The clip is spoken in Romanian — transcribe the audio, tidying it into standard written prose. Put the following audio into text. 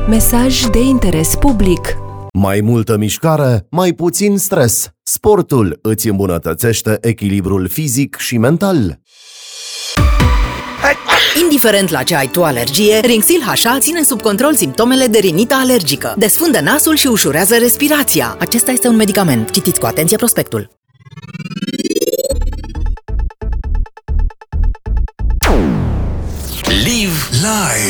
Mesaj de interes public. Mai multă mișcare, mai puțin stres. Sportul îți îmbunătățește echilibrul fizic și mental. Indiferent la ce ai tu alergie, Rinxil HA ține sub control simptomele de rinită alergică. Desfundă nasul și ușurează respirația. Acesta este un medicament. Citiți cu atenție prospectul. Live live.